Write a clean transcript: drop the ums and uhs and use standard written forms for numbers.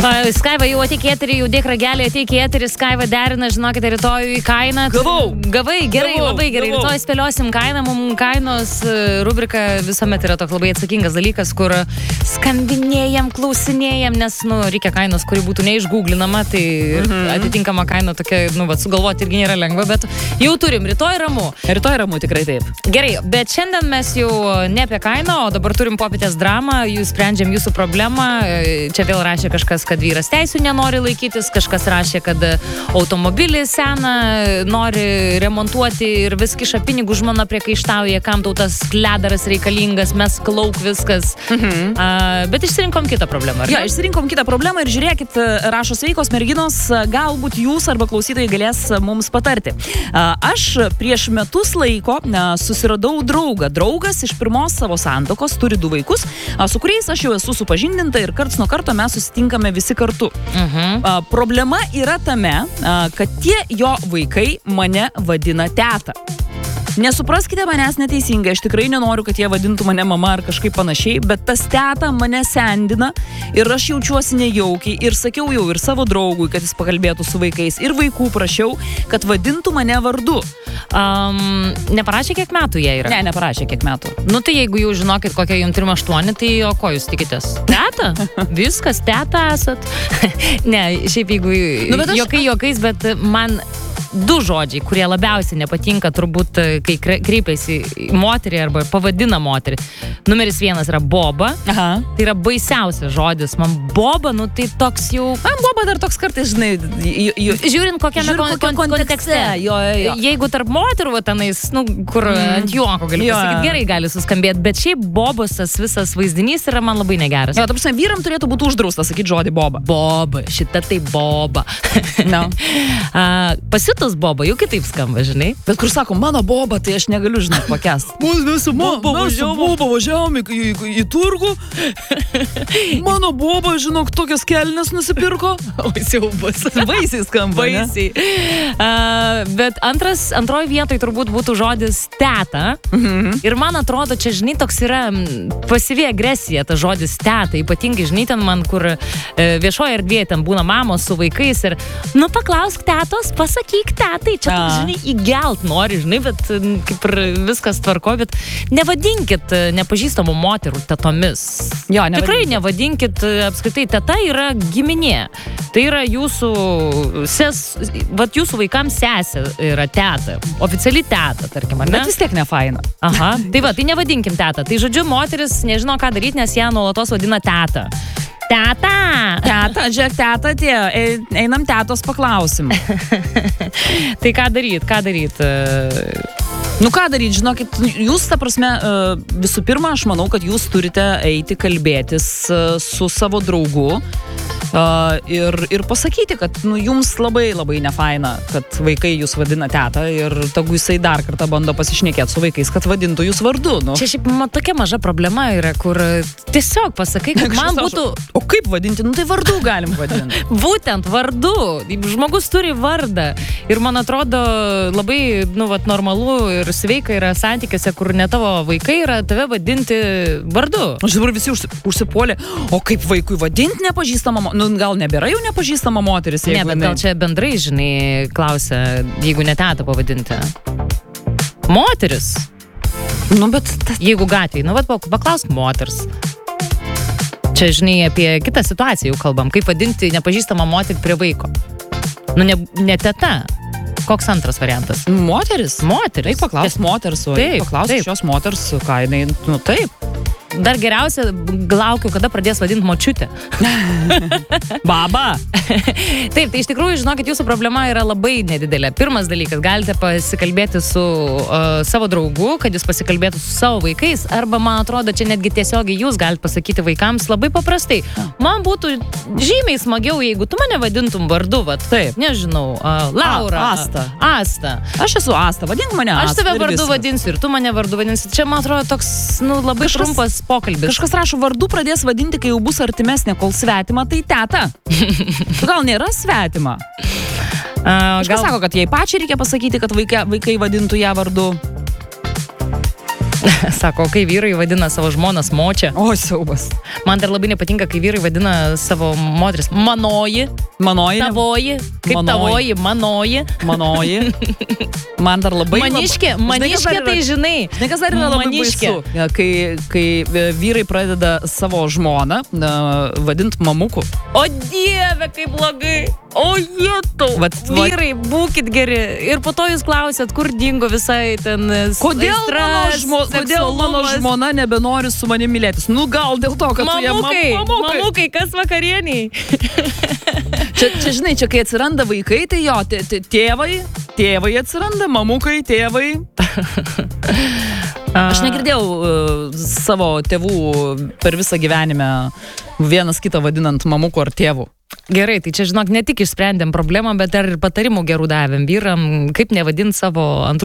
Skaiva jau ateik į eterį, jau dėk ragelį, ateik į eterį, Skaiva derina, žinokite, rytoj į kainą. Gavai, gerai, labai gerai. Rytoj spėliosim kainą, mums kainos rubrika visuomet yra toks labai atsakingas dalykas, kur skambinėjam, klausinėjam, nes, reikia kainos, kuri būtų neišgooglinama, tai atitinkama kaina tokia, sugalvoti irgi nėra lengva, bet jau turim, rytoj ramu. Rytoj ramu, tikrai taip. Gerai, bet šiandien mes jau ne apie kainą, o dabar turim popietės dramą, jūs sprendžiam jūsų problemą. Čia vėl rašė kažkas, kad vyras teisių nenori laikytis, kažkas rašė, kad automobilį seną nori remontuoti ir vis kiša pinigų, žmona priekaištauja, kam tau tas kledaras reikalingas, mes klauk viskas. Bet išsirinkom kitą problemą. Jo, išsirinkom kitą problemą ir žiūrėkit, rašo sveikos merginos, galbūt jūs arba klausytojai galės mums patarti. Aš prieš metus laiko susiradau draugą. Draugas iš pirmos savo santuokos turi 2 vaikus, su kuriais aš jau esu supažindinta ir karts nuo karto mes susitinkame visi kartu. Problema yra tame, kad tie jo vaikai mane vadina teta. Nesupraskite manęs neteisingai, aš tikrai nenoriu, kad jie vadintų mane mama ar kažkaip panašiai, bet tas teta mane sendina ir aš jaučiuosi nejaukiai ir sakiau jau ir savo draugui, kad jis pakalbėtų su vaikais ir vaikų prašiau, kad vadintų mane vardu. Neparašė, kiek metų jie yra? Ne, neparašė, kiek metų. Tai jeigu jau žinokit, kokia jums 3-8, tai o ko jūs tikitės? Teta? Viskas, teta esat. Ne, šiaip jeigu juokais, bet man 2 žodžiai, kurie labiausiai nepatinka turbūt, kai kreipiasi į moterį arba pavadina moterį. Numeris 1 yra boba. Tai yra baisiausias žodis. Man boba, tai toks jau... Boba dar toks kartais, žinai... Žiūrint kokiame kontekste. Jeigu tarp moterų, tenais, kur ant juoko gali pasakyti, gerai gali suskambėti, bet šiaip bobos tas visas vaizdinys yra man labai negeras. Jo, tarpsime, vyram turėtų būti uždrausta sakyti žodį boba. Boba, šita tai boba. Pasitus boba, jau kitaip skamba, žinai. Bet kur sako, mano boba, tai aš negaliu, žinai, pakęst. Mes su boba važiavome į turgų. Mano boba, žinok, tokias kelnes nusipirko. Siaubas. Baisiai skamba, baisiai. Bet antroji vietoj turbūt būtų žodis teta. Ir man atrodo, čia, žinai, toks yra pasyvi agresija, tas žodis teta. Ypatingai, žinai, ten man, kur viešoje erdvėje ten būna mamos su vaikais ir, paklausk tetos, pasakyk tetai. Čia, žinai, įgelt nori, žinai, bet kaip ir viskas tvarko, bet nevadinkit nepažįstamų moterų tetomis. Jo, tikrai nevadinkit, apskritai, teta yra giminė. Tai yra jūsų jūsų vaikams sesė yra teta. Oficiali teta, tarkim, ar ne? Bet vis tiek nefaina. Tai nevadinkim teta. Tai žodžiu, moteris nežino, ką daryti, nes ją nuolatos vadina teta. Teta! Teta, žiūrėk, teta atėjo. Einam tetos paklausim. Tai ką daryt? Ką daryt, žinokit, jūs, ta prasme, visų pirma, aš manau, kad jūs turite eiti kalbėtis su savo draugu ir pasakyti, kad jums labai labai nefaina, kad vaikai jūs vadina teta ir tagu jisai dar kartą bando pasišnekėti su vaikais, kad vadintų jūs vardu. Čia šiaip tokia maža problema yra, kur tiesiog pasakai, kad man būtų... O kaip vadinti? Tai vardu galim vadinti. Būtent vardu. Žmogus turi vardą. Ir man atrodo labai normalu ir sveika yra santykiuose, kur ne tavo vaikai yra tave vadinti vardu. Aš dabar visi užsipuolė, o kaip vaikui vadinti nepažįstamą, gal nebėra jau nepažįstama moteris. Ne, bet gal čia bendrai, žinai, klausia, jeigu ne tetą pavadinti. Moteris. Bet... Jeigu gatvėj, paklausk moters. Čia, žinai, apie kitą situaciją jau kalbam. Kaip vadinti nepažįstamą moterį prie vaiko. Ne teta. Koks antras variantas? Moteris. Moteris. Taip, paklausk moters. Paklausk šios moters, ką jinai, taip. Dar geriausia, laukiu, kada pradės vadinti močiutę. Baba. Taip, tai iš tikrųjų, žinokit, jūsų problema yra labai nedidelė. Pirmas dalykas, galite pasikalbėti su savo draugu, kad jis pasikalbėtų su savo vaikais, arba, man atrodo, čia netgi tiesiogiai jūs galite pasakyti vaikams labai paprastai. Man būtų žymiai smagiau, jeigu tu mane vadintum vardu, taip, nežinau, Laura. Asta. Aš esu Asta, vadink mane Asta. Aš tave vardu vadinsiu ir tu mane vardu vadinsi. Čia, man atrodo, toks, labai trumpas pokalbis. Kažkas rašo, vardu pradės vadinti, kai jau bus artimesnė, kol svetima, tai teta. Gal nėra svetima? Kažkas sako, kad jai pačiai reikia pasakyti, kad vaikai vadintų ją vardu. Sako, kai vyrai vadina savo žmonas močia. O, siaubas. Man dar labai nepatinka, kai vyrai vadina savo moteris manoji. Manoji. Tavoji. Kaip tavoji, manoji. Manoji. Man dar labai... Maniškė tai žinai. Žinai, kas dar yra labai baisu? Kai vyrai pradeda savo žmoną vadint mamuku. O Dieve, kaip blogai. O jetau. Vyrai, būkit geri. Ir po to jūs klausėt, kur dingo visai ten... Kodėl mano žmona nebenori su manimi mylėtis? Nu gal dėl to, kad mamukai, kas vakarieniai? Čia žinai, čia kai atsiranda vaikai, tai jo, tėvai atsiranda, mamukai, tėvai. Aš negirdėjau savo tėvų per visą gyvenimą vienas kitą vadinant mamuku ar tėvu. Gerai, tai čia, žinok, ne tik išsprendėm problemą, bet ir patarimų gerų davėm vyram, kaip nevadinti savo antrų